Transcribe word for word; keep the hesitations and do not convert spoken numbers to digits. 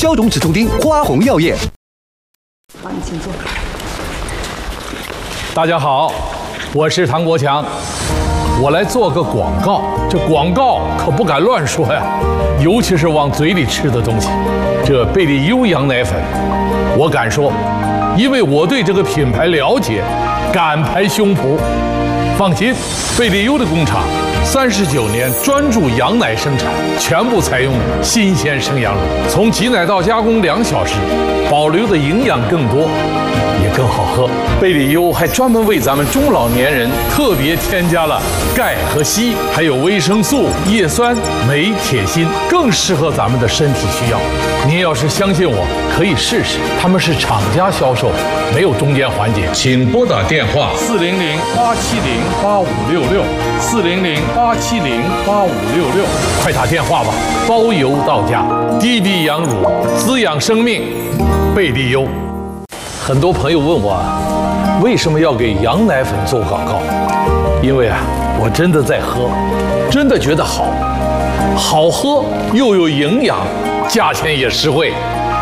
消肿止痛丁，花红药业。 好，你请坐。 大家好，我是唐国强，我来做个广告。这广告可不敢乱说呀，尤其是往嘴里吃的东西。这贝利优羊奶粉，我敢说，因为我对这个品牌了解，敢拍胸脯。放心，贝利优的工厂三十九年专注羊奶生产，全部采用新鲜生羊乳，从挤奶到加工两小时，保留的营养更多，也更好喝。贝利优还专门为咱们中老年人特别添加了钙和硒，还有维生素、叶酸、镁、铁、锌，更适合咱们的身体需要。您要是相信我，可以试试。他们是厂家销售，没有中间环节。请拨打电话四零零八七零八五六六四零零八七零八五六六，快打电话吧，包邮到家。低低羊乳，滋养生命，贝利优。很多朋友问我，为什么要给羊奶粉做广告？因为啊，我真的在喝，真的觉得好，好喝又有营养，价钱也实惠。